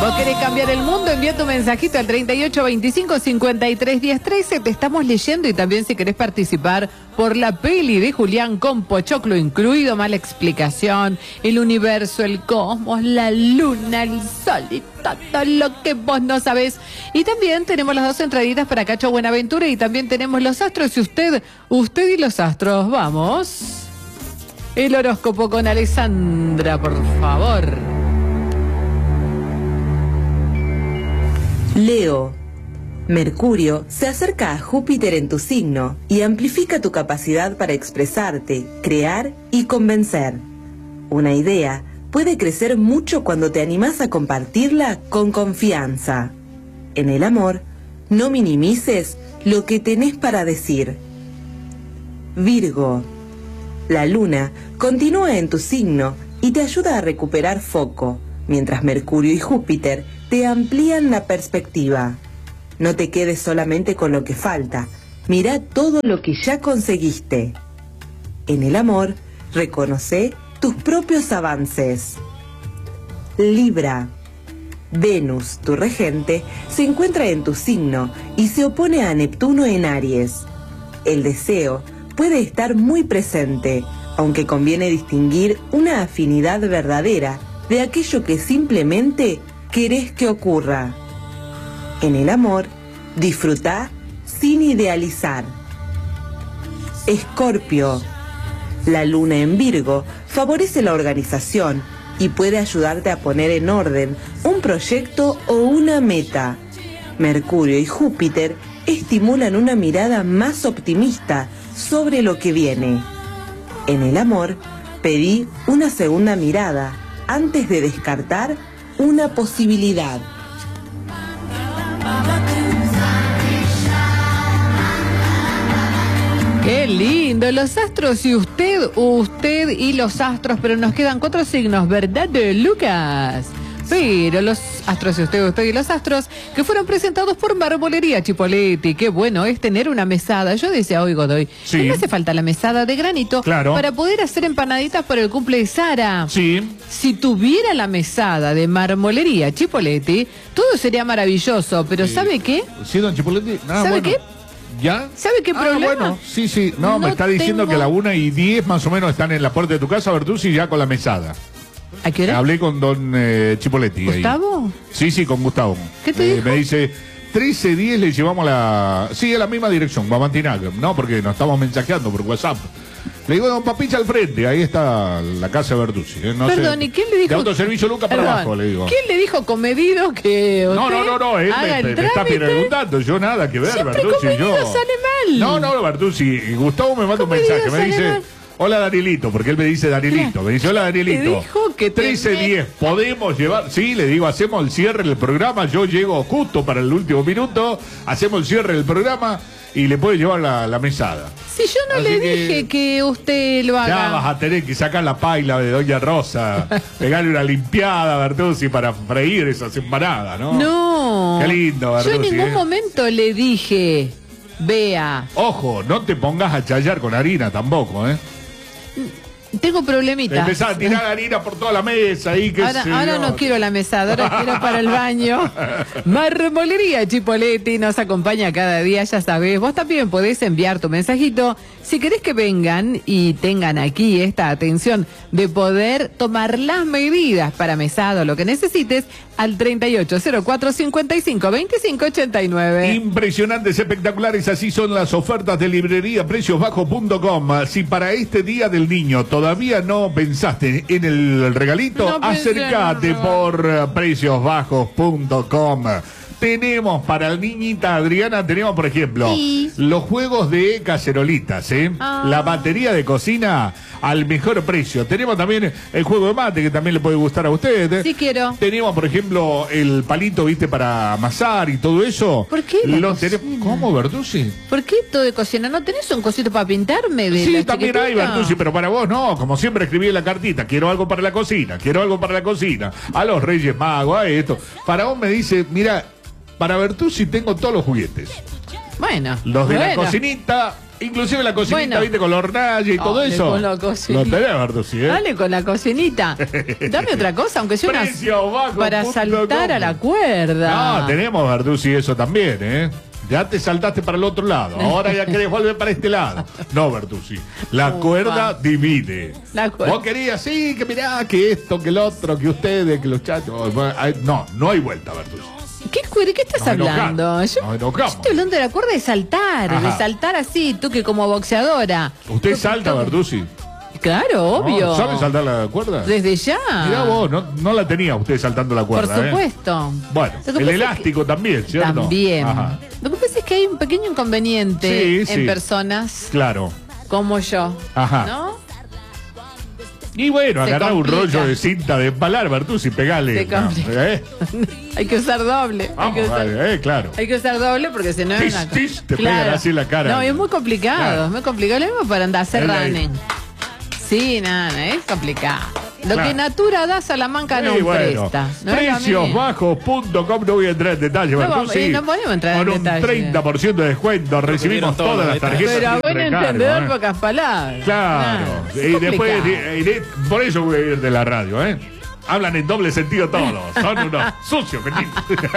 Vos querés cambiar el mundo, envía tu mensajito al 3825-531013. Te estamos leyendo y también si querés participar por la peli de Julián con pochoclo incluido, mala explicación, el universo, el cosmos, la luna, el sol y todo lo que vos no sabés. Y también tenemos las 2 entraditas para Cacho Buenaventura y también tenemos los astros. Y usted y los astros, vamos. El horóscopo con Alessandra, por favor. Leo, Mercurio se acerca a Júpiter en tu signo y amplifica tu capacidad para expresarte, crear y convencer. Una idea puede crecer mucho cuando te animás a compartirla con confianza. En el amor, no minimices lo que tenés para decir. Virgo, la luna continúa en tu signo y te ayuda a recuperar foco, mientras Mercurio y Júpiter te amplían la perspectiva. No te quedes solamente con lo que falta, mira todo lo que ya conseguiste. En el amor, reconoce tus propios avances. Libra, Venus, tu regente, se encuentra en tu signo y se opone a Neptuno en Aries. El deseo puede estar muy presente, aunque conviene distinguir una afinidad verdadera de aquello que simplemente querés que ocurra. En el amor, disfrutá sin idealizar. Escorpio, la luna en Virgo favorece la organización y puede ayudarte a poner en orden un proyecto o una meta. Mercurio y Júpiter estimulan una mirada más optimista sobre lo que viene. En el amor, pedí una segunda mirada antes de descartar una posibilidad. Qué lindo, los astros y usted y los astros, pero nos quedan 4 signos, ¿verdad, Lucas? Pero los astros y usted y los astros que fueron presentados por Marmolería Chipoleti. Qué bueno es tener una mesada. Yo decía hoy, Godoy, sí, no hace falta la mesada de granito, claro, para poder hacer empanaditas por el cumple de Sara. Sí. Si tuviera la mesada de Marmolería Chipoleti, todo sería maravilloso. Pero ¿sabe qué? Sí, don Chipoleti. ¿Sabe qué? ¿Ya? ¿Sabe qué problema? Bueno, sí. No, me está diciendo que a la 1:10 más o menos están en la puerta de tu casa, Bertuzzi, ya con la mesada. ¿A qué hora? Hablé con don Chipoleti. ¿Gustavo? Ahí. Sí, con Gustavo. ¿Qué te dijo? Me dice, 13:10 le llevamos a la misma dirección, va a Mantinac, ¿no? Porque nos estamos mensajeando por WhatsApp. Le digo, don Papilla al frente, ahí está la casa de Bertuzzi. No Perdón, sé, ¿y quién le dijo? De autoservicio Luca para abajo, le digo. ¿Quién le dijo comedido que usted No, él me está preguntando, yo nada que ver, Siempre Bertuzzi. comedido sale mal. No, Bertuzzi, Gustavo me manda un Comedido mensaje, me sale dice... mal. Hola Danielito, porque él me dice Danielito. Claro. Me dice, hola Danielito. Te dijo que 13:10, ¿podemos llevar? Sí, le digo, hacemos el cierre del programa. Yo llego justo para el último minuto. Hacemos el cierre del programa y le puede llevar la mesada. Si yo no Así le dije que usted lo haga. Ya vas a tener que sacar la paila de Doña Rosa, pegarle una limpiada, Bertuzzi, para freír esas empanadas, ¿no? No. Qué lindo, Bertuzzi. Yo en ningún momento le dije, vea. Ojo, no te pongas a chayar con harina tampoco, ¿eh? Tengo problemitas. Empezás a tirar harina por toda la mesa y que Ahora no quiero la mesada, ahora quiero para el baño. Marmolería Chipoleti nos acompaña cada día, ya sabés. Vos también podés enviar tu mensajito si querés que vengan y tengan aquí esta atención de poder tomar las medidas para mesado, lo que necesites, al 3804-55-2589. Impresionantes, espectaculares, así son las ofertas de librería preciosbajos.com. Si para este Día del Niño todavía no pensaste en el regalito, No pensé, acércate no. por preciosbajos.com. Tenemos para la niñita Adriana, tenemos por ejemplo Sí. los juegos de cacerolitas, Ah. la batería de cocina al mejor precio. Tenemos también el juego de mate que también le puede gustar a usted. Sí quiero. Tenemos por ejemplo el palito, viste, para amasar y todo eso. ¿Por qué la cocina? ¿Cómo, Bertuzzi? ¿Por qué esto de cocina? ¿No tenés un cosito para pintarme de Sí, la también hay, chiquitita? Bertuzzi, pero para vos no. Como siempre escribí en la cartita, quiero algo para la cocina, quiero algo para la cocina. A los Reyes Magos, a esto. Para vos me dice, mira, para Bertuzzi tengo todos los juguetes. Bueno. Los de la bueno. cocinita, Inclusive la cocinita, Bueno. viste, con la hornalla y todo Dale eso. con la cocinita. Lo tenés, Bertuzzi, Dale con la cocinita. Dame otra cosa, aunque sea una... para saltar a la cuerda. No, tenemos, Bertuzzi, eso también, ¿eh? Ya te saltaste para el otro lado, ahora ya querés volver para este lado. No, Bertuzzi, la cuerda divide. La cuerda. Vos querías, sí, que mirá, que esto, que el otro, que ustedes, que los chachos. No, no hay vuelta, Bertuzzi. ¿Qué estás Nos hablando? enojamos, Yo nos enojamos. estoy hablando de la cuerda de saltar, Ajá. de saltar así, tú que como boxeadora. ¿Usted salta, Bertuzzi? Claro, obvio. No, ¿sabe saltar la cuerda? Desde ya. Mirá vos, no la tenía usted saltando la Por cuerda, supuesto. Bueno, Lo que el pasa es elástico también, que- ¿cierto? También. Ajá. Lo que pasa es que hay un pequeño inconveniente Sí, en sí. personas Claro. como yo. Ajá. ¿No? Y bueno, Se agarrá un complica. rollo de cinta de empalar, Bertuzzi, pegale. Se complica. Hay que usar doble. Vamos, hay, que usar, claro. hay que usar doble porque si no es Tis, una... tis, te pegan así en la cara. No, es muy complicado. Claro. Es muy complicado. Lo mismo para andar a hacer Es la- running. Sí, nada, es complicado. Lo Claro. que Natura da, Salamanca no Sí, bueno. presta. No es lo mismo. Preciosbajos.com, no voy a entrar en detalle, No Bertuzzi. vamos- no podemos entrar en Con un detalle. 30% de descuento, recibimos todos todas los las tarjetas. Pero a sin buen recargo, entendedor, ¿eh? pocas palabras. Claro. Nada, es Y después, complicado. por eso voy a ir de la radio, ¿eh? Hablan en doble sentido todos. Son unos sucios, metidos.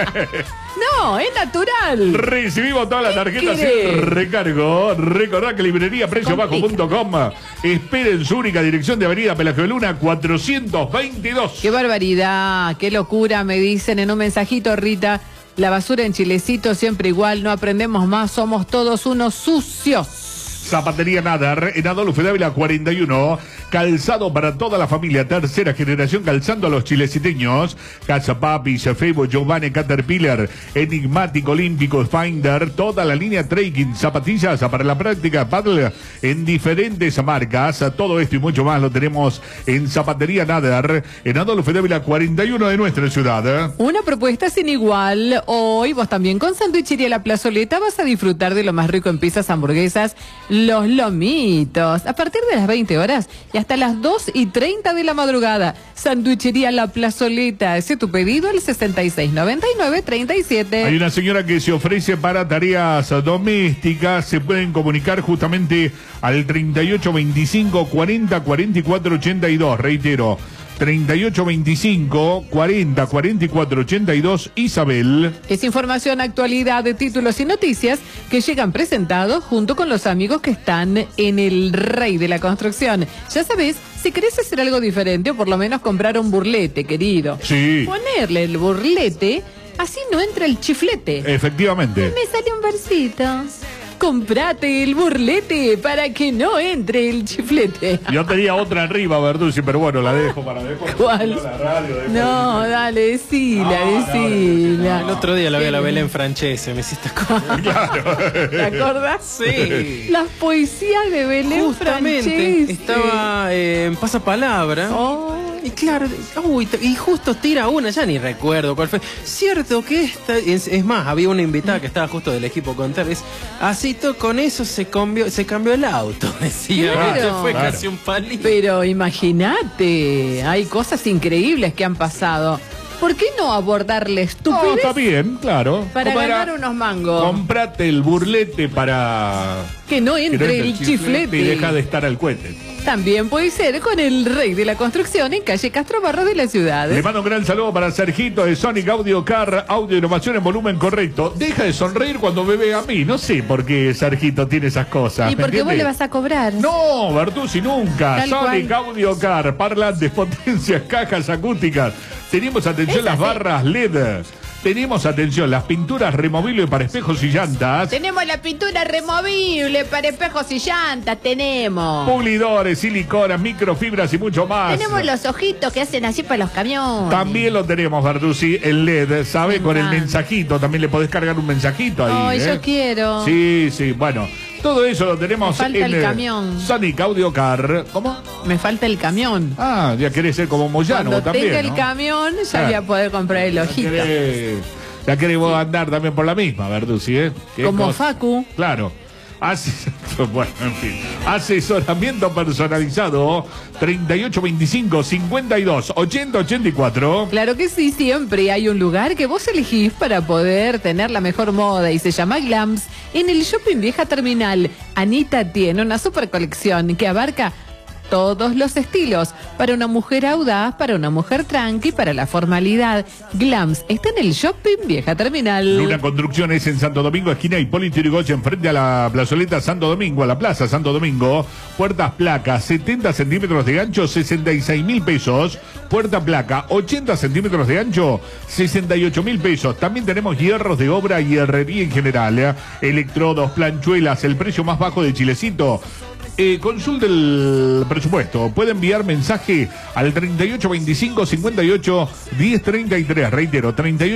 No, es natural. Recibimos todas las ¿Qué tarjetas querés? sin recargo. Recordad que librería preciosbajo.com espera en su única dirección de Avenida Pelagio de Luna 422. Qué barbaridad, qué locura, me dicen en un mensajito, Rita. La basura en Chilecito siempre igual, no aprendemos más, somos todos unos sucios. Zapatería Nadar, en Adolfo Dávila 41, calzado para toda la familia, tercera generación calzando a los chileciteños, Casa Papi, Cefebo, Giovanni, Caterpillar, Enigmático, Olímpico, Finder, toda la línea trekking, zapatillas para la práctica, paddle en diferentes marcas, todo esto y mucho más lo tenemos en Zapatería Nadar, en Adolfo Dávila 41 de nuestra ciudad. Una propuesta sin igual. Hoy vos también con Sanduichería La Plazoleta vas a disfrutar de lo más rico en pizzas, hamburguesas, los lomitos. A partir de las 20 horas y hasta las 2:30 de la madrugada. Sanduichería La Plazoleta. Hace tu pedido al 6699-37. Hay una señora que se ofrece para tareas domésticas. Se pueden comunicar justamente al 3825 40 44 82. Reitero, 3825 40 44 82. Isabel. Es información, actualidad de títulos y noticias que llegan presentados junto con los amigos que están en el Rey de la Construcción. Ya sabes, si querés hacer algo diferente o por lo menos comprar un burlete, querido. Sí. Ponerle el burlete, así no entra el chiflete. Efectivamente. Me sale un versito. Comprate el burlete para que no entre el chiflete. Yo tenía otra arriba, Bertuzzi, pero bueno, la dejo para después. ¿Cuál? La radio, después. No, dale, decila, No, decila. El otro día la vi a la Belén Francese, me hiciste acordar. ¿Te acordás? Sí. Las poesías de Belén Justamente Francese. estaba en Pasapalabra. Oh. Y claro, y justo tira una, ya ni recuerdo cuál fue. Cierto que esta, es más, había una invitada que estaba justo del equipo Contares. Así con eso se cambió el auto, decía. Claro. ¿Viste? Fue Claro. casi un palito. Pero imagínate, hay cosas increíbles que han pasado. ¿Por qué no abordar la No, estupidez está bien, claro. para ¿Cómo era? ganar unos mangos? Comprate el burlete para Que no que no entre entre el chiflete. y deja de estar al cohete. También puede ser con el Rey de la Construcción en calle Castro Barros de la ciudad. Le mando un gran saludo para Sergito de Sonic Audio Car, audio innovación en volumen correcto. Deja de sonreír cuando me ve a mí. No sé por qué Sergito tiene esas cosas. ¿Y ¿me por qué vos entiende? le vas a cobrar? No, Bertuzzi, nunca. Tal Sonic cual. Audio Car, parlantes, potencias, cajas acústicas. Tenemos atención Esas, las barras LED. Tenemos atención las pinturas removibles para espejos y llantas. Tenemos la pintura removible para espejos y llantas, tenemos. Pulidores, siliconas, microfibras y mucho más. Tenemos los ojitos que hacen así para los camiones. También lo tenemos, Bertuzzi, el LED, ¿sabe? Me Con el encanta. mensajito. También le podés cargar un mensajito ahí. Ay, yo quiero. Sí, sí, bueno. Todo eso lo tenemos Me falta en el camión. Sonic Audio Car. ¿Cómo? Me falta el camión. Ah, ya querés ser como Moyano Cuando vos también, tenga el ¿no? camión, ya Ah. voy a poder comprar el ojito. Ya querés vos andar también por la misma, Bertuzzi, ¿eh? ¿Qué Como cosa? Facu. Claro. Bueno, en fin. Asesoramiento personalizado 3825-52-80-84. Claro que sí, siempre hay un lugar que vos elegís para poder tener la mejor moda y se llama Glams. En el Shopping Vieja Terminal, Anita tiene una super colección que abarca todos los estilos, para una mujer audaz, para una mujer tranqui, para la formalidad. Glams está en el Shopping Vieja Terminal. Luna Construcciones en Santo Domingo, esquina Hipólito Yrigoyen, frente a la plazoleta Santo Domingo, a la plaza Santo Domingo. Puertas placa, 70 centímetros de ancho, 66.000 pesos. Puerta placa, 80 centímetros de ancho, 68.000 pesos. También tenemos hierros de obra y herrería en general, electrodos, planchuelas, el precio más bajo de Chilecito. Consulte el presupuesto. Puede enviar mensaje al 3825-58-1033. Reitero,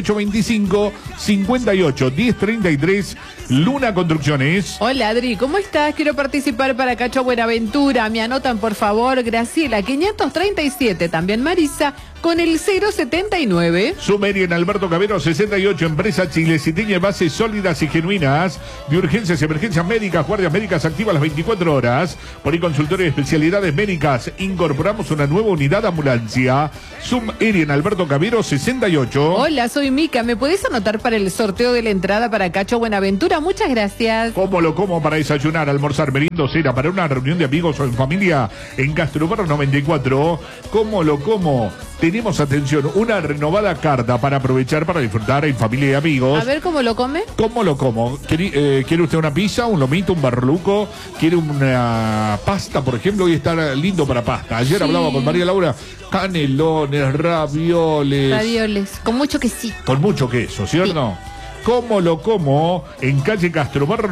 3825-58-1033. Luna Construcciones. Hola Adri, ¿cómo estás? Quiero participar para Cacho Buenaventura. Me anotan por favor, Graciela 537. También Marisa con el 079. Sumeri en Alberto Cabero 68. Empresa chileciteña, bases sólidas y genuinas de urgencias y emergencias médicas, guardias médicas activas las 24 horas. Por ahí consultorio de especialidades médicas. Incorporamos una nueva unidad de ambulancia. Sumeri en Alberto Cabero 68. Hola, soy Mica. ¿Me podés anotar para el sorteo de la entrada para Cacho Buenaventura? Muchas gracias. ¿Cómo lo como para desayunar, almorzar, merienda, cena, para una reunión de amigos o en familia en Castro Barro 94? ¿Cómo lo como? Tenemos, atención, una renovada carta para aprovechar, para disfrutar en familia y amigos. A ver, ¿cómo lo come? ¿Cómo lo como? ¿Quiere usted una pizza, un lomito, un barluco? ¿Quiere una pasta, por ejemplo? Hoy está lindo para pasta. Ayer hablaba con María Laura, canelones, ravioles. Con mucho quesito. Con mucho queso, ¿cierto? Sí. ¿Cómo lo como? En calle Castro Barros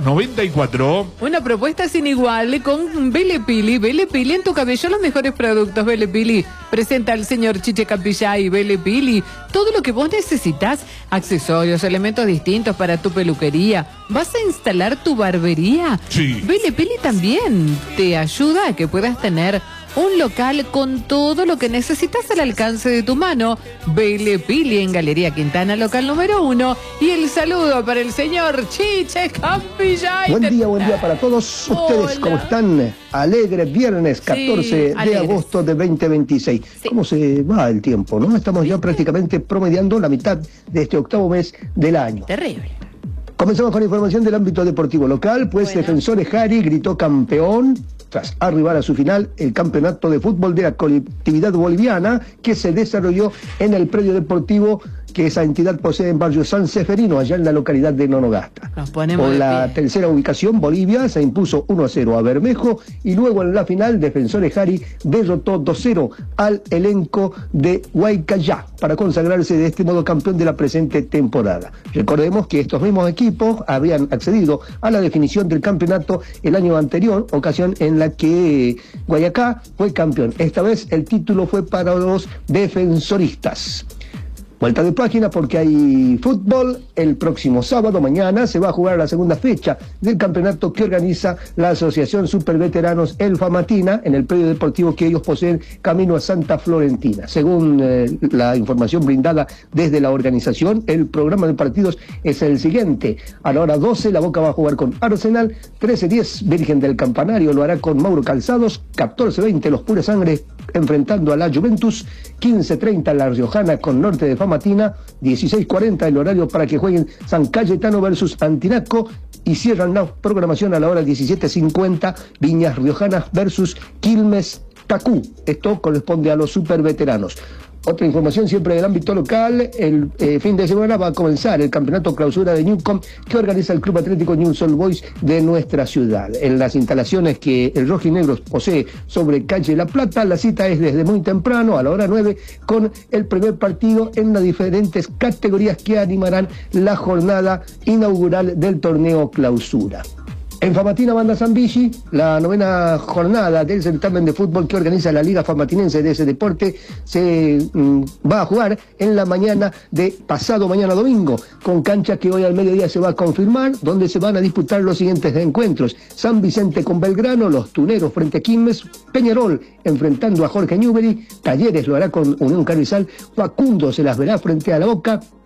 94. Una propuesta sin igual con Belle Pili. Belle Pili en tu cabello, los mejores productos. Belle Pili presenta al señor Chiche Campillay. Belle Pili, todo lo que vos necesitas, accesorios, elementos distintos para tu peluquería. ¿Vas a instalar tu barbería? Sí. Belle Pili también te ayuda a que puedas tener un local con todo lo que necesitas al alcance de tu mano. Belle Pili en Galería Quintana, local número 1. Y el saludo para el señor Chiche Campillay. Buen día para todos ustedes. Hola. ¿Cómo están? Alegre viernes 14 de agosto de 2026. Sí. ¿Cómo se va el tiempo, no? Estamos ya prácticamente promediando la mitad de este octavo mes del año. Terrible. Comenzamos con información del ámbito deportivo local, pues Defensores Jari gritó campeón tras arribar a su final el campeonato de fútbol de la colectividad boliviana que se desarrolló en el predio deportivo que esa entidad posee en barrio San Seferino, allá en la localidad de Nonogasta. Por la tercera ubicación, Bolivia se impuso 1-0 a Bermejo y luego en la final, Defensores Jari derrotó 2-0 al elenco de Huaycayá para consagrarse de este modo campeón de la presente temporada. Recordemos que estos mismos equipos habían accedido a la definición del campeonato el año anterior, ocasión en la que Guayacá fue campeón. Esta vez el título fue para los defensoristas. Vuelta de página porque hay fútbol. El próximo sábado, mañana, se va a jugar la segunda fecha del campeonato que organiza la Asociación Superveteranos El Famatina en el predio deportivo que ellos poseen camino a Santa Florentina. Según la información brindada desde la organización, el programa de partidos es el siguiente. A la hora 12, La Boca va a jugar con Arsenal. 13:10, Virgen del Campanario lo hará con Mauro Calzados. 14:20, Los Pura Sangre enfrentando a la Juventus. 15:30, La Riojana con Norte de Famatina. 16:40, el horario para que jueguen San Cayetano versus Antinaco. Y cierran la programación a la hora 17:50, Viñas Riojanas versus Quilmes Tacú. Esto corresponde a los superveteranos. Otra información siempre del ámbito local, el fin de semana va a comenzar el campeonato clausura de Newcom que organiza el Club Atlético Newell's Old Boys de nuestra ciudad. En las instalaciones que el rojinegro posee sobre calle La Plata, la cita es desde muy temprano, a la hora 9, con el primer partido en las diferentes categorías que animarán la jornada inaugural del torneo clausura. En Famatina Banda San Vichy, la 9ª jornada del certamen de fútbol que organiza la Liga Famatinense de ese deporte se va a jugar en la mañana de pasado mañana domingo, con cancha que hoy al mediodía se va a confirmar, donde se van a disputar los siguientes encuentros: San Vicente con Belgrano, Los Tuneros frente a Quilmes, Peñarol enfrentando a Jorge Newbery, Talleres lo hará con Unión Carrizal, Facundo se las verá frente a La Boca,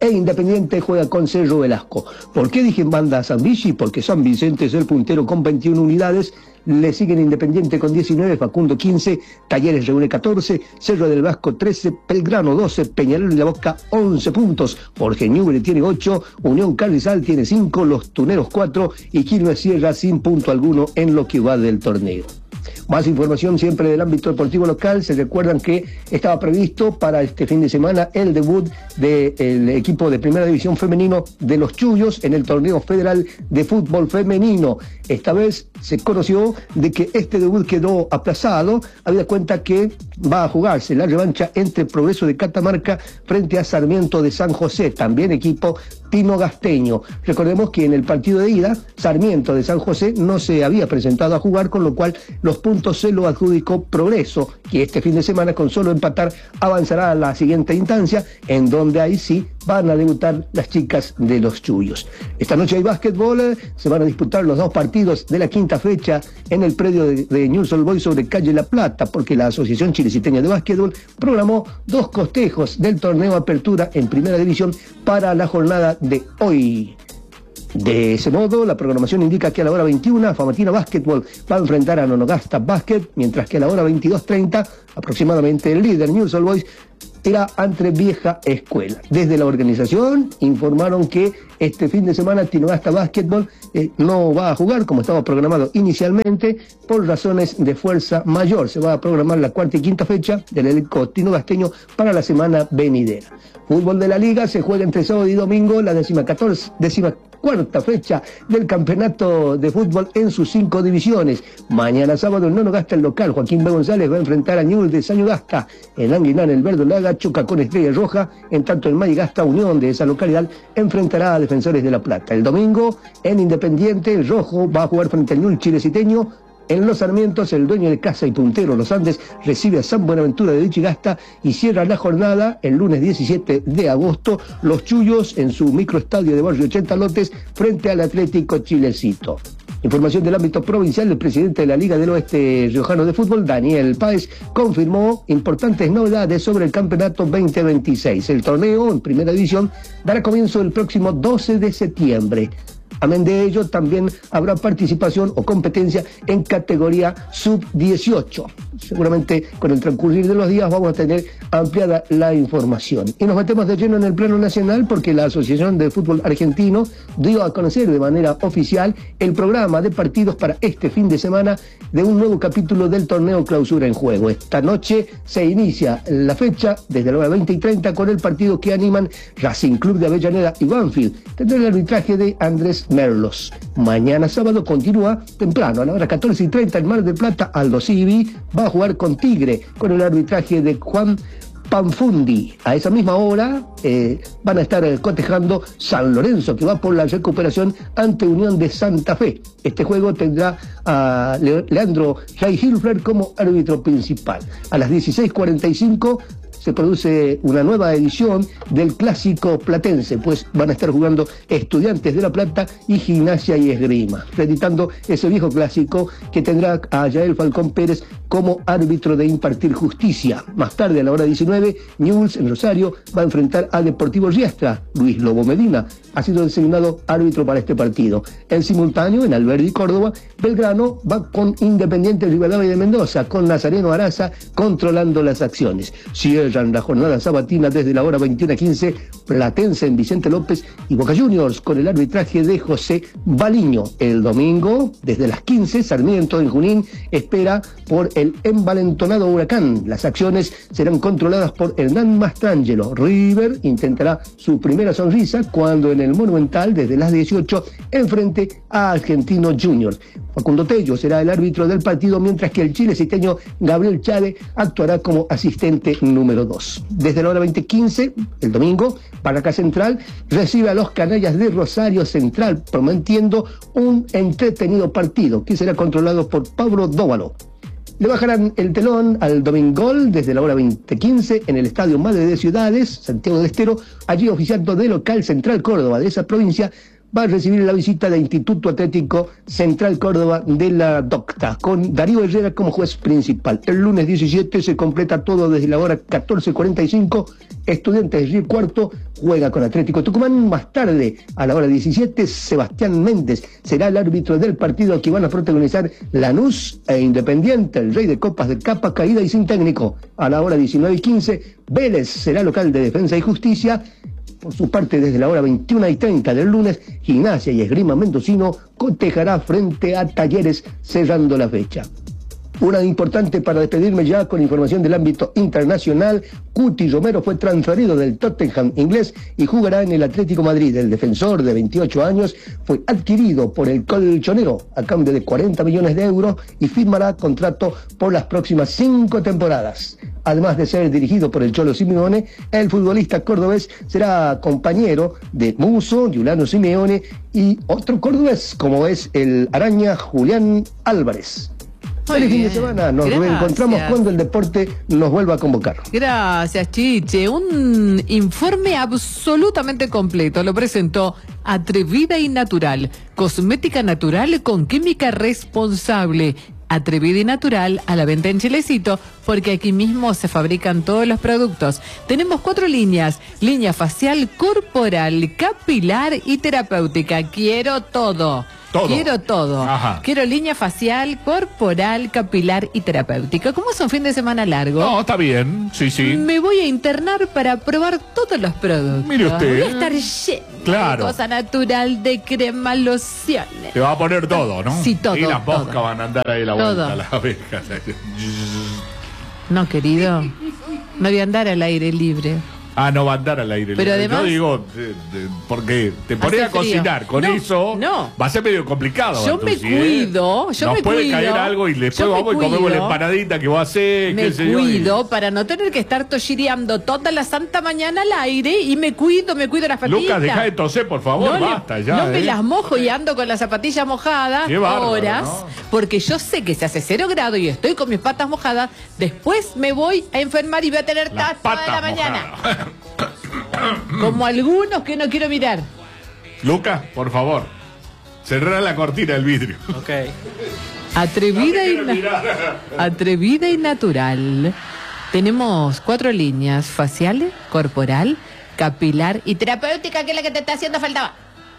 e Independiente juega con Cerro Velasco. ¿Por qué dije en banda San Vichy? Porque San Vicente es el puntero con 21 unidades, le siguen Independiente con 19, Facundo 15, Talleres reúne 14, Cerro del Vasco 13, Belgrano 12, Peñarol y La Boca 11 puntos, Jorge Newbery tiene 8, Unión Carrizal tiene 5, Los Tuneros 4 y Quilmes cierra sin punto alguno en lo que va del torneo. Más información siempre del ámbito deportivo local. Se recuerdan que estaba previsto para este fin de semana el debut del equipo de primera división femenino de los Chullos en el torneo federal de fútbol femenino. Esta vez se conoció de que este debut quedó aplazado, habida cuenta que va a jugarse la revancha entre Progreso de Catamarca frente a Sarmiento de San José, también equipo tinogasteño. Recordemos que en el partido de ida, Sarmiento de San José no se había presentado a jugar, con lo cual los puntos se lo adjudicó Progreso, que este fin de semana con solo empatar avanzará a la siguiente instancia, en donde ahí sí van a debutar las chicas de los Chullos. Esta noche hay básquetbol, se van a disputar los 2 partidos de la quinta fecha en el predio de Newell's Old Boys sobre calle La Plata, porque la Asociación Chileciteña de Básquetbol programó 2 costejos del torneo Apertura en Primera División para la jornada de hoy. De ese modo, la programación indica que a la hora 21, Famatina Básquetbol va a enfrentar a Nonogasta Basket, mientras que a la hora 22:30, aproximadamente, el líder Newell's Old Boys irá ante Vieja Escuela. Desde la organización informaron que este fin de semana Tinogasta Básquetbol no va a jugar como estaba programado inicialmente por razones de fuerza mayor. Se va a programar la cuarta y quinta fecha del elenco tinogasteño para la semana venidera. Fútbol de la Liga se juega entre sábado y domingo la 14ª fecha del campeonato de fútbol en sus 5 divisiones. Mañana sábado en Nonogasta el local Joaquín B. González va a enfrentar a Newell's de Sañugasta. En Anguilán el Verdolaga choca con Estrella Roja, en tanto en Mayigasta Unión de esa localidad enfrentará a Defensores de La Plata. El domingo en Independiente el Rojo va a jugar frente al Newell's Chileciteño. En Los Sarmientos, el dueño de casa y puntero Los Andes recibe a San Buenaventura de Vichigasta y cierra la jornada el lunes 17 de agosto, Los Chullos en su microestadio de Barrio 80 Lotes frente al Atlético Chilecito. Información del ámbito provincial, el presidente de la Liga del Oeste Riojano de Fútbol, Daniel Páez, confirmó importantes novedades sobre el campeonato 2026. El torneo en Primera División dará comienzo el próximo 12 de septiembre. Amén de ello, también habrá participación o competencia en categoría sub-18. Seguramente con el transcurrir de los días vamos a tener ampliada la información. Y nos metemos de lleno en el plano nacional porque la Asociación de Fútbol Argentino dio a conocer de manera oficial el programa de partidos para este fin de semana de un nuevo capítulo del torneo Clausura en Juego. Esta noche se inicia la fecha desde la hora 20:30 con el partido que animan Racing Club de Avellaneda y Banfield. Tendrá el arbitraje de Andrés Merlos. Mañana sábado continúa temprano, a la hora 14:30 en Mar del Plata, Aldo Civi va a jugar con Tigre, con el arbitraje de Juan Panfundi. A esa misma hora van a estar cotejando San Lorenzo, que va por la recuperación ante Unión de Santa Fe. Este juego tendrá a Leandro Jay Hilfer como árbitro principal. A las 16:45 se produce una nueva edición del Clásico Platense, pues van a estar jugando Estudiantes de La Plata y Gimnasia y Esgrima, reeditando ese viejo clásico que tendrá a Yael Falcón Pérez como árbitro de impartir justicia. Más tarde, a la hora 19, Newell's en Rosario va a enfrentar a Deportivo Riestra. Luis Lobo Medina ha sido designado árbitro para este partido. En simultáneo, en Alberdi, Córdoba, Belgrano va con Independiente Rivadavia de Mendoza, con Nazareno Araza controlando las acciones. Cierran la jornada sabatina desde la hora 21:15, Platense en Vicente López y Boca Juniors con el arbitraje de José Baliño. El domingo, desde las 15, Sarmiento en Junín espera por el envalentonado Huracán. Las acciones serán controladas por Hernán Mastrangelo. River intentará su primera sonrisa cuando en el Monumental, desde las 18, enfrente a Argentino Junior. Facundo Tello será el árbitro del partido, mientras que el chileciteño Gabriel Chade actuará como asistente número 2. Desde la hora 20:15, el domingo, Barraca Central recibe a los canallas de Rosario Central, prometiendo un entretenido partido que será controlado por Pablo Dóvalo. Le bajarán el telón al Domingol desde la hora 20:15 en el Estadio Madre de Ciudades, Santiago del Estero, allí oficiando de local Central Córdoba de esa provincia. va a recibir la visita del Instituto Atlético Central Córdoba de la Docta, con Darío Herrera como juez principal. El lunes 17 se completa todo desde la hora 14:45. Estudiantes de Río Cuarto juega con Atlético Tucumán. Más tarde, a la hora 17, Sebastián Méndez será el árbitro del partido que van a protagonizar Lanús e Independiente, el rey de copas de capa caída y sin técnico. A la hora 19:15, Vélez será local de Defensa y Justicia. Por su parte, desde la hora 21:30 del lunes, Gimnasia y Esgrima Mendocino cotejará frente a Talleres, cerrando la fecha. Una importante para despedirme ya con información del ámbito internacional. Cuti Romero fue transferido del Tottenham inglés y jugará en el Atlético Madrid. El defensor de 28 años fue adquirido por el colchonero a cambio de 40 millones de euros y firmará contrato por las próximas 5 temporadas. Además de ser dirigido por el Cholo Simeone, el futbolista cordobés será compañero de Musso, Giuliano Simeone y otro cordobés como es el araña Julián Álvarez. Feliz fin de semana, nos reencontramos cuando el deporte nos vuelva a convocar. Gracias, Chiche. Un informe absolutamente completo lo presentó Atrevida y Natural, cosmética natural con química responsable. Atrevida y Natural, a la venta en Chilecito, porque aquí mismo se fabrican todos los productos. Tenemos 4 líneas: línea facial, corporal, capilar y terapéutica. Quiero todo. Quiero todo. Ajá. Quiero línea facial, corporal, capilar y terapéutica. ¿Cómo es un fin de semana largo? No, está bien, sí. Me voy a internar para probar todos los productos. Mire usted. Voy a estar lleno Claro. de cosa natural, de crema, lociones. Te va a poner todo, ¿no? Sí, todo, Y las moscas todo. van a andar ahí a la Todo. vuelta, las abejas. No, querido. No voy a andar al aire libre. Ah, no va a andar al aire. Pero libre. además- Yo digo, porque te pones Hace a cocinar frío. con No, eso, no. va a ser medio complicado. Yo me Bertuzzi, cuido, yo Nos me puede cuido. caer algo y después Yo me vamos y comemos cuido. la empanadita que vos hacés, Me qué sé yo, y- cuido para no tener que estar toshireando toda la santa mañana al aire y me cuido las patitas. Lucas, deja de toser, por favor, No, basta ya. no me las mojo y ando con las zapatillas mojadas Qué bárbaro, horas, ¿no? porque yo sé que si hace 0 grados y estoy con mis patas mojadas, después me voy a enfermar y voy a tener Las tos toda la patas mañana. mojadas. Como algunos que no quiero mirar. Lucas, por favor, cerrá la cortina del vidrio. Ok. Atrevida, quiero mirar. Atrevida y natural. Tenemos 4 líneas: facial, corporal, capilar y terapéutica, que es la que te está haciendo falta.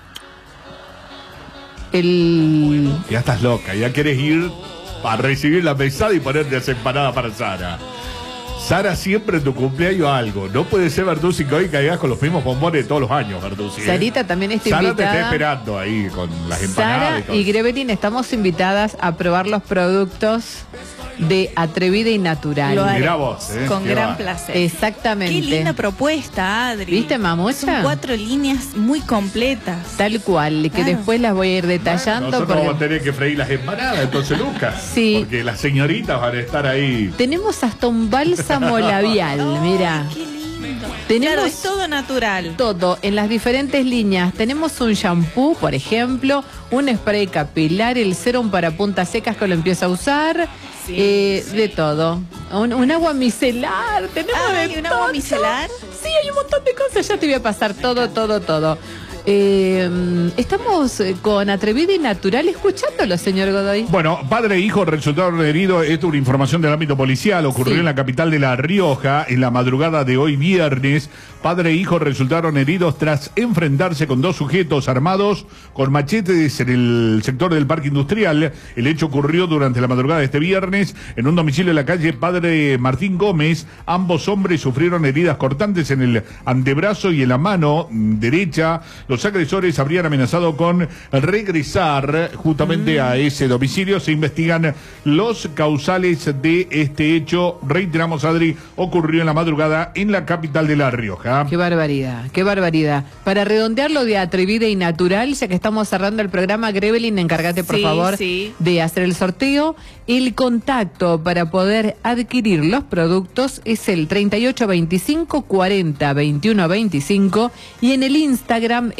Ya estás loca, ya quieres ir a recibir la mesada y ponerte esa empanada para Sara. Sara, siempre en tu cumpleaños algo. No puede ser, Bertuzzi, que hoy caigas con los mismos bombones de todos los años, Bertuzzi. Sarita también está Sara invitada. te está esperando ahí con las empanadas. Sara y todo. y Grevetin estamos invitadas a probar los productos de Atrevida y Natural. Lo haré. Mirá vos, Con qué gran va. placer. Exactamente. Qué linda propuesta, Adri. ¿Viste, mamucha? Son 4 líneas muy completas. Tal cual, que Claro. después las voy a ir detallando. Nosotros porque vamos a tener que freír las empanadas, entonces, Lucas. Sí. Porque las señoritas van a estar ahí. tenemos hasta un bálsamo labial, mira. Qué lindo. Tenemos Claro, es todo natural. todo en las diferentes líneas. Tenemos un shampoo, por ejemplo, un spray capilar, el serum para puntas secas que lo empiezo a usar. Sí, De todo. Un agua micelar. Tenemos Ah, de ¿y un agua todo. micelar? Sí, hay un montón de cosas. Ya te voy a pasar todo. Estamos con Atrevida y Natural escuchándolo, señor Godoy. Bueno, padre e hijo resultaron heridos. Esto es una información del ámbito policial. Ocurrió Sí. en la capital de La Rioja en la madrugada de hoy viernes. Padre e hijo resultaron heridos tras enfrentarse con 2 sujetos armados con machetes en el sector del parque industrial. El hecho ocurrió durante la madrugada de este viernes en un domicilio de la calle Padre Martín Gómez. Ambos hombres sufrieron heridas cortantes en el antebrazo y en la mano derecha. Los agresores habrían amenazado con regresar justamente a ese domicilio. Se investigan los causales de este hecho. Reiteramos, Adri, ocurrió en la madrugada en la capital de La Rioja. Qué barbaridad, qué barbaridad. Para redondear lo de Atrevida y Natural, ya que estamos cerrando el programa, Grevelin, encárgate por Sí, favor sí. de hacer el sorteo. El contacto para poder adquirir los productos es el 3825 40 21 25 y en el Instagram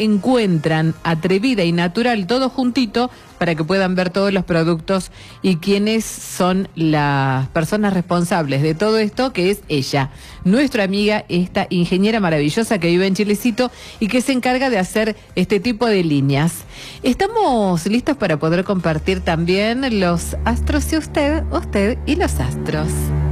encuentran Atrevida y Natural todo juntito para que puedan ver todos los productos y quiénes son las personas responsables de todo esto, que es ella, nuestra amiga, esta ingeniera maravillosa que vive en Chilecito y que se encarga de hacer este tipo de líneas. Estamos listos para poder compartir también los astros y usted y los astros.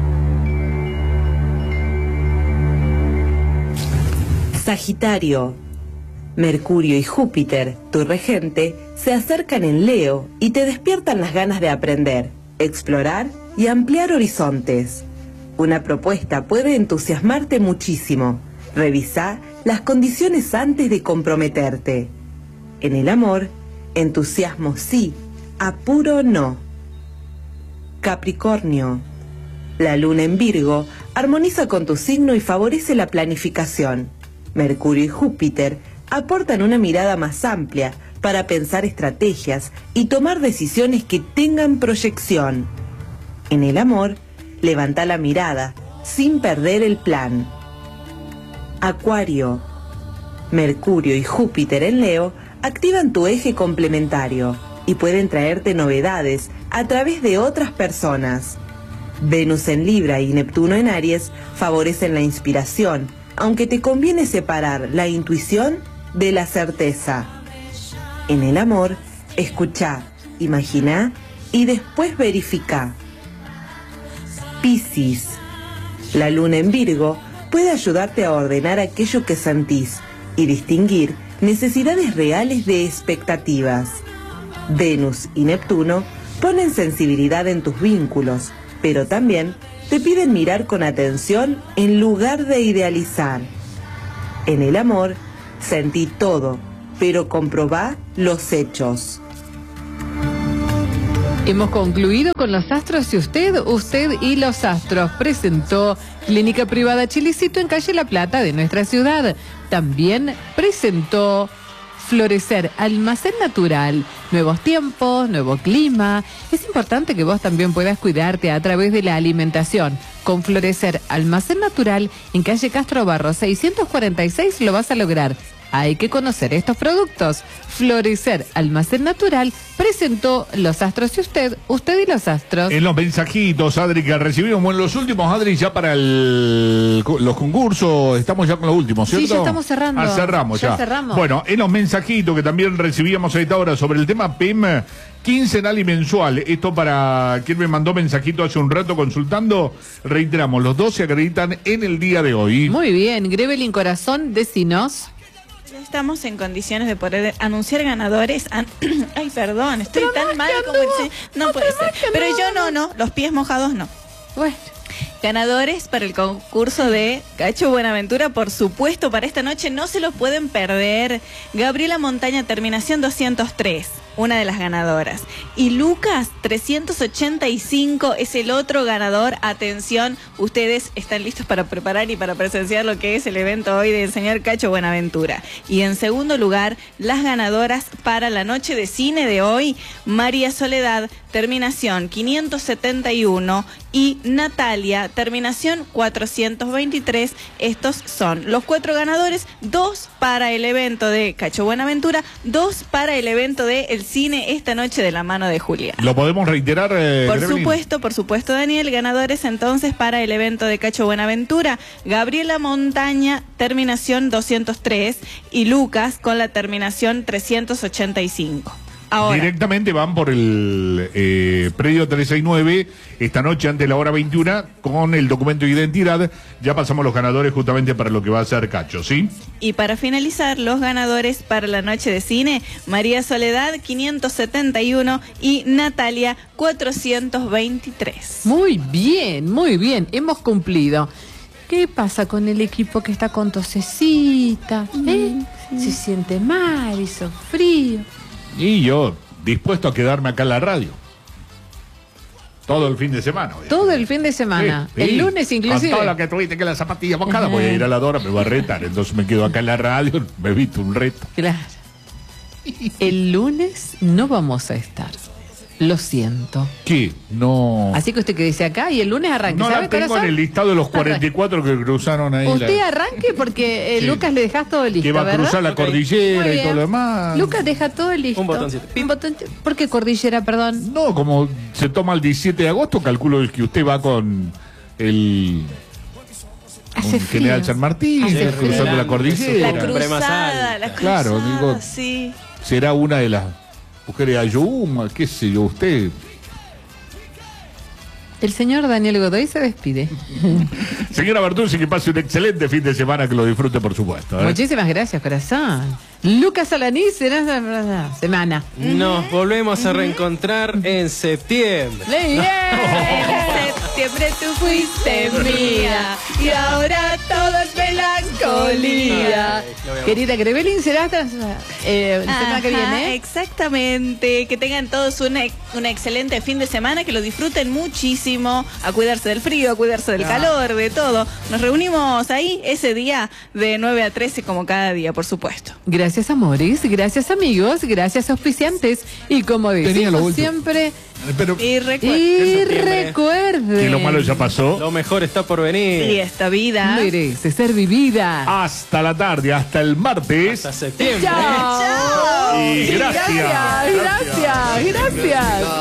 Sagitario. Mercurio y Júpiter, tu regente, se acercan en Leo y te despiertan las ganas de aprender, explorar y ampliar horizontes. Una propuesta puede entusiasmarte muchísimo. Revisá las condiciones antes de comprometerte. En el amor, entusiasmo sí, apuro no. Capricornio. La luna en Virgo armoniza con tu signo y favorece la planificación. Mercurio y Júpiter aportan una mirada más amplia para pensar estrategias y tomar decisiones que tengan proyección. En el amor, levanta la mirada sin perder el plan. Acuario. Mercurio y Júpiter en Leo activan tu eje complementario y pueden traerte novedades a través de otras personas. Venus en Libra y Neptuno en Aries favorecen la inspiración, aunque te conviene separar la intuición de la certeza. En el amor, escuchá, imaginá y después verificá. Piscis. La luna en Virgo puede ayudarte a ordenar aquello que sentís y distinguir necesidades reales de expectativas. Venus y Neptuno ponen sensibilidad en tus vínculos, pero también te piden mirar con atención en lugar de idealizar. En el amor, sentí todo, pero comprobá los hechos. Hemos concluido con los astros y usted y los astros. Presentó Clínica Privada Chilecito en calle La Plata de nuestra ciudad. También presentó Florecer, almacén natural, nuevos tiempos, nuevo clima. Es importante que vos también puedas cuidarte a través de la alimentación. Con Florecer, almacén natural, en calle Castro Barro 646 lo vas a lograr. Hay que conocer estos productos. Florecer, almacén natural, presentó los astros y usted y los astros. En los mensajitos, Adri, que recibimos, bueno, los últimos, Adri, ya para los concursos, estamos ya con los últimos, ¿cierto? Sí, ya estamos cerrando. Cerramos ya. Cerramos. Bueno, en los mensajitos que también recibíamos a esta hora sobre el tema PEM, quincenal y mensual. Esto para quien me mandó mensajito hace un rato consultando, reiteramos, los dos se acreditan en el día de hoy. Muy bien, Grevelin Corazón, decinos. Ya estamos en condiciones de poder anunciar ganadores. Ay, perdón, estoy tan mal como no puede ser. Pero yo no, los pies mojados no. Bueno. Ganadores para el concurso de Cacho Buenaventura, por supuesto, para esta noche no se lo pueden perder. Gabriela Montaña, terminación 203, una de las ganadoras. Y Lucas 385 es el otro ganador. Atención, ustedes están listos para preparar y para presenciar lo que es el evento hoy del señor Cacho Buenaventura. Y en segundo lugar, las ganadoras para la noche de cine de hoy, María Soledad, terminación 571, y Natalia, terminación 423. Estos son los 4 ganadores, 2 para el evento de Cacho Buenaventura, 2 para el evento de El Cine esta noche de la mano de Julia. ¿Lo podemos reiterar? Por supuesto, Daniel. Ganadores entonces para el evento de Cacho Buenaventura, Gabriela Montaña, terminación 203, y Lucas con la terminación 385. Ahora. Directamente van por el predio 369 esta noche ante la hora 21 con el documento de identidad. Ya pasamos los ganadores justamente para lo que va a ser Cacho, ¿sí? Y para finalizar, los ganadores para la noche de cine, María Soledad 571 y Natalia 423. Muy bien, hemos cumplido. ¿Qué pasa con el equipo que está con tosecita? Se siente mal, hizo frío. Y yo, dispuesto a quedarme acá en la radio. Todo el fin de semana. Todo el fin de semana. Sí, el lunes inclusive. Con todo lo que tuviste, que la zapatilla mojada, voy a ir a la Dora, me va a retar. Entonces me quedo acá en la radio, me evito un reto. Claro. El lunes no vamos a estar. Lo siento. ¿Qué? No. Así que usted que dice acá y el lunes arranque. No ¿Sabe, la tengo corazón? en el listado de los 44 que cruzaron ahí. Usted arranque porque Sí. Lucas le dejas todo listo, Que va a ¿verdad? cruzar la Ok. cordillera Muy y todo bien. lo demás. Lucas deja todo listo. Un botoncito. Un botoncito. ¿Por qué cordillera, perdón? No, como se toma el 17 de agosto, calculo que usted va con el Hace con General frío. San Martín, Hace frío. cruzando la La cordillera. Hombre más cruzada, alta. la cruzada, Claro, digo- sí. Será una de las mujeres de Ayohuma, qué sé yo, usted. El señor Daniel Godoy se despide. Señora Bertuzzi, que pase un excelente fin de semana, que lo disfrute, por supuesto. ¿eh? Muchísimas gracias, corazón. Lucas Alanís, será semana. Nos volvemos a reencontrar en septiembre. En septiembre tú fuiste mía y ahora todo es melancolía. Ay, lo voy a- Querida Grevelin, será hasta la semana que Ajá, viene. exactamente. Que tengan todos un excelente fin de semana, que lo disfruten muchísimo, a cuidarse del frío, a cuidarse del calor, de todo. Nos reunimos ahí ese día de 9 a 13 como cada día, por supuesto. Gracias, amores. Gracias, amigos. Gracias, auspiciantes. Y como Tenía lo decimos último. siempre, Pero Y recuerden, y septiembre. recuerden que lo malo ya pasó. Lo mejor está por venir. y esta vida. merece ser vivida. Hasta la tarde, hasta el martes. Hasta septiembre. Chao. Y gracias. Gracias. Gracias.